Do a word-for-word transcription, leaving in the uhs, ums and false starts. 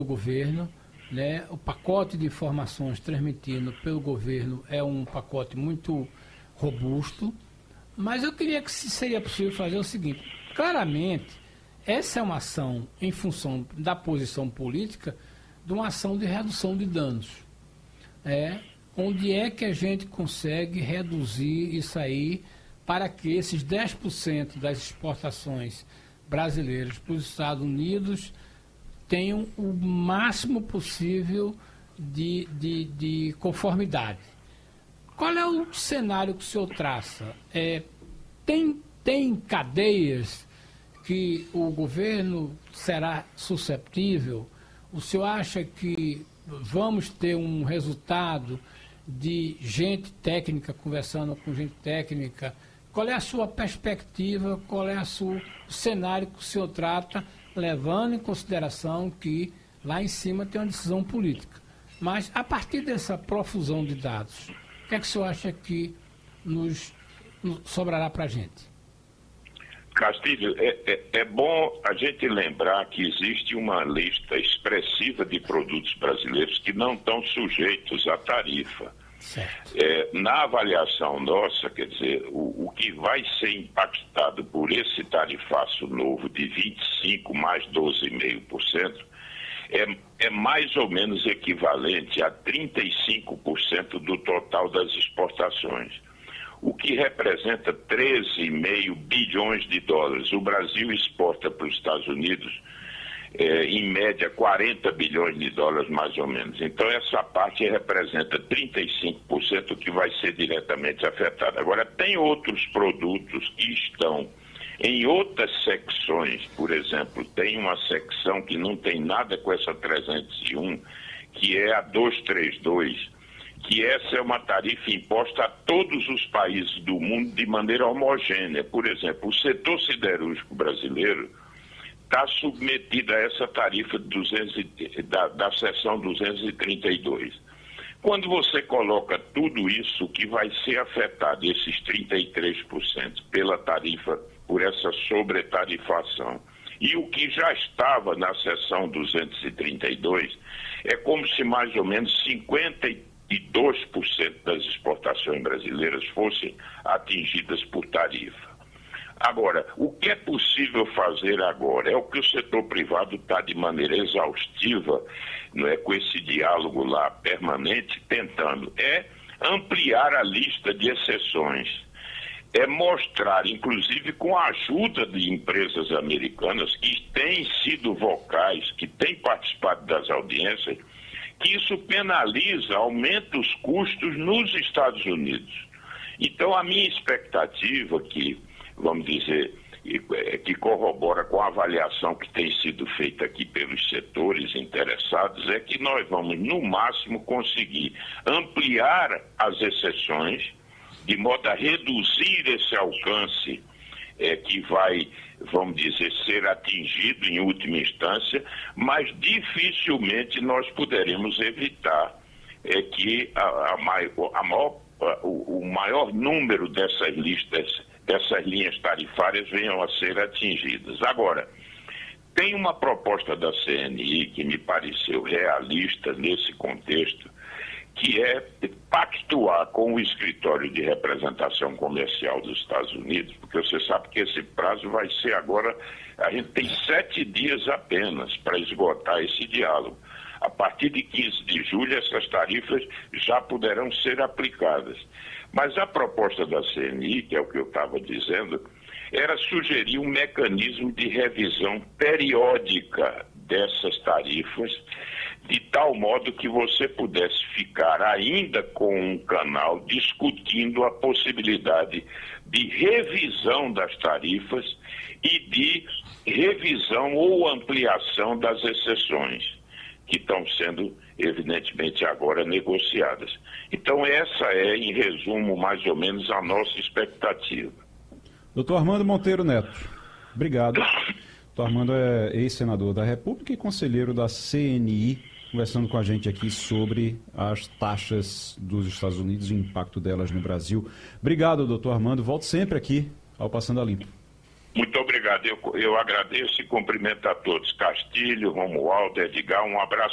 do governo, né? O pacote de informações transmitido pelo governo é um pacote muito robusto, mas eu queria que se seria possível fazer o seguinte: claramente, essa é uma ação em função da posição política de uma ação de redução de danos. É, onde é que a gente consegue reduzir isso aí para que esses dez por cento das exportações brasileiras para os Estados Unidos tenham o máximo possível de, de, de conformidade? Qual é o cenário que o senhor traça? É, tem, tem cadeias que o governo será susceptível? O senhor acha que vamos ter um resultado de gente técnica conversando com gente técnica? Qual é a sua perspectiva, qual é a sua, o cenário que o senhor trata, levando em consideração que lá em cima tem uma decisão política? Mas a partir dessa profusão de dados, o que é que o senhor acha que nos, nos sobrará para a gente? Castilho, é, é, é bom a gente lembrar que existe uma lista expressiva de produtos brasileiros que não estão sujeitos à tarifa. É, na avaliação nossa, quer dizer, o, o que vai ser impactado por esse tarifaço novo de vinte e cinco mais doze vírgula cinco por cento é, é mais ou menos equivalente a trinta e cinco por cento do total das exportações, o que representa treze vírgula cinco bilhões de dólares. O Brasil exporta para os Estados Unidos, é, em média, quarenta bilhões de dólares, mais ou menos. Então, essa parte representa trinta e cinco por cento que vai ser diretamente afetada. Agora, tem outros produtos que estão em outras secções. Por exemplo, tem uma secção que não tem nada com essa trezentos e um, que é a duzentos e trinta e dois, que essa é uma tarifa imposta a todos os países do mundo de maneira homogênea. Por exemplo, o setor siderúrgico brasileiro está submetido a essa tarifa de duzentos, da, da seção duzentos e trinta e dois. Quando você coloca tudo isso que vai ser afetado, esses trinta e três por cento, pela tarifa, por essa sobretarifação, e o que já estava na seção duzentos e trinta e dois, é como se mais ou menos cinquenta e dois por cento das exportações brasileiras fossem atingidas por tarifa. Agora, o que é possível fazer agora? É o que o setor privado está de maneira exaustiva, não é, com esse diálogo lá permanente, tentando, é ampliar a lista de exceções, é mostrar, inclusive com a ajuda de empresas americanas que têm sido vocais, que têm participado das audiências, que isso penaliza, aumenta os custos nos Estados Unidos. Então, a minha expectativa que, vamos dizer, que corrobora com a avaliação que tem sido feita aqui pelos setores interessados, é que nós vamos, no máximo, conseguir ampliar as exceções, de modo a reduzir esse alcance é, que vai, vamos dizer, ser atingido em última instância, mas dificilmente nós poderemos evitar é, que a, a maior, a maior, o, o maior número dessas listas, dessas linhas tarifárias venham a ser atingidas. Agora, tem uma proposta da C N I que me pareceu realista nesse contexto, que é pactuar com o Escritório de Representação Comercial dos Estados Unidos, porque você sabe que esse prazo vai ser agora, a gente tem sete dias apenas para esgotar esse diálogo. A partir de quinze de julho, essas tarifas já poderão ser aplicadas. Mas a proposta da C N I, que é o que eu estava dizendo, era sugerir um mecanismo de revisão periódica dessas tarifas, de tal modo que você pudesse ficar ainda com um canal discutindo a possibilidade de revisão das tarifas e de revisão ou ampliação das exceções, que estão sendo, evidentemente, agora negociadas. Então, essa é, em resumo, mais ou menos a nossa expectativa. Doutor Armando Monteiro Neto, obrigado. Doutor Armando é ex-senador da República e conselheiro da C N I, conversando com a gente aqui sobre as taxas dos Estados Unidos e o impacto delas no Brasil. Obrigado, doutor Armando. Volte sempre aqui ao Passando a Limpo. Muito obrigado. Eu, eu agradeço e cumprimento a todos. Castilho, Romualdo, Edgar, um abraço.